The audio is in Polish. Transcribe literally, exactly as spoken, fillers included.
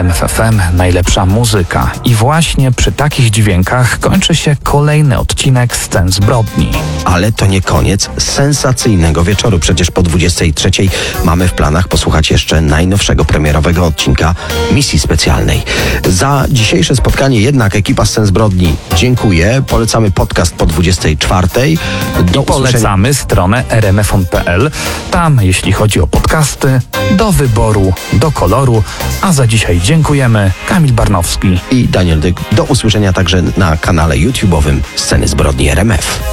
R M F F M najlepsza muzyka. I właśnie przy takich dźwiękach kończy się kolejny odcinek Scen zbrodni. Ale to nie koniec sensacyjnego wieczoru. Przecież po dwudziestej trzeciej mamy w planach posłuchać jeszcze najnowszego premierowego odcinka Misji Specjalnej. Za dzisiejsze spotkanie jednak ekipa Scen zbrodni dziękuję. Polecamy podcast po dwudziestej czwartej. Do I polecamy usłyszenia. Stronę r m f on kropka p l. Tam, jeśli chodzi o podcasty, do wyboru, do koloru. A za dzisiaj dziękujemy. Kamil Barnowski i Daniel Dyk. Do usłyszenia także na kanale YouTube'owym Sceny Zbrodni R M F.